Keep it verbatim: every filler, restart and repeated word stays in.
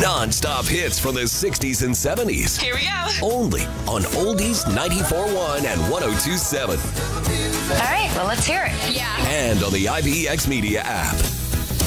Non-stop hits from the sixties and seventies. Here we go. Only on Oldies ninety-four point one and one oh two point seven. All right, well, let's hear it. Yeah. And on the I B X Media app.